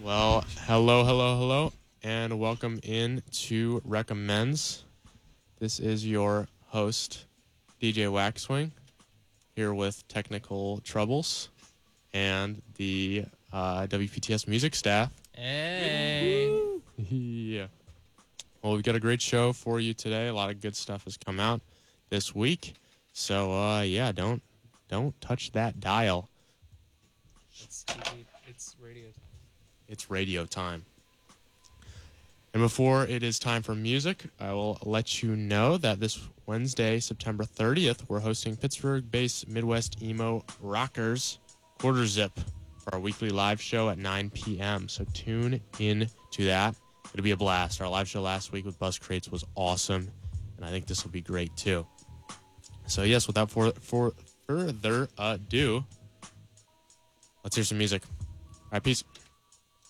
Well, hello, and welcome in to Recommends. This is your host, DJ Waxwing, here with technical troubles and the WPTS music staff. Hey. Yeah. Well, we've got a great show for you today. A lot of good stuff has come out this week. So, don't touch that dial. It's TV. It's radio time. It's radio time. And before it is time for music, I will let you know that this Wednesday, September 30th, we're hosting Pittsburgh-based Midwest Emo Rockers Quarter Zip for our weekly live show at 9 p.m. So tune in to that. It'll be a blast. Our live show last week with Buzz Crates was awesome, and I think this will be great too. So yes, without further ado, let's hear some music. All right, peace.